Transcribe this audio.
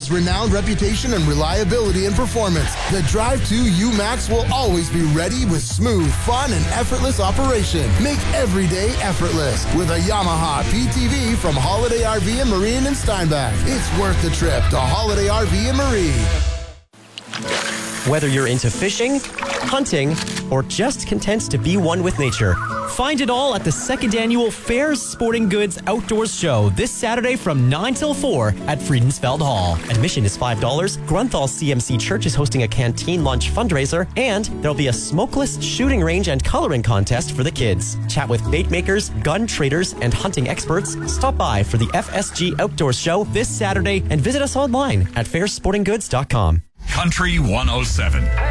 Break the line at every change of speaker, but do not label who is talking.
its renowned reputation and reliability and performance, the Drive 2 UMAX will always be ready with smooth, fun, and effortless operation. Make every day effortless with a Yamaha PTV from Holiday RV and Marine in Steinbach. It's worth the trip to Holiday RV and Marine.
Whether you're into fishing, hunting, or just content to be one with nature, find it all at the second annual Fairs Sporting Goods Outdoors Show this Saturday from 9 till 4 at Friedensfeld Hall. Admission is $5. Grunthal CMC Church is hosting a canteen lunch fundraiser, and there'll be a smokeless shooting range and coloring contest for the kids. Chat with bait makers, gun traders, and hunting experts. Stop by for the FSG Outdoors Show this Saturday and visit us online at fairsportinggoods.com.
Country 107.